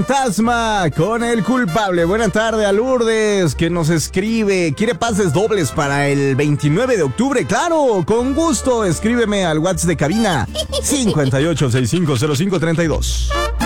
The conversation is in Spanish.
Fantasma con el culpable. Buenas tardes a Lourdes, que nos escribe. ¿Quiere pases dobles para el 29 de octubre? Claro, con gusto. Escríbeme al WhatsApp de cabina 58650532.